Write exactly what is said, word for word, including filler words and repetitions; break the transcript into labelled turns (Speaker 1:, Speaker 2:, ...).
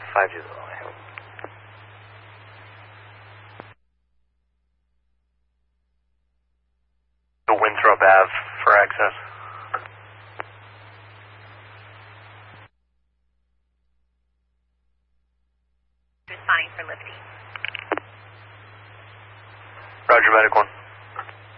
Speaker 1: five zero. The Winthrop Ave for access.
Speaker 2: Responding for Liberty.
Speaker 1: Roger, Medic one.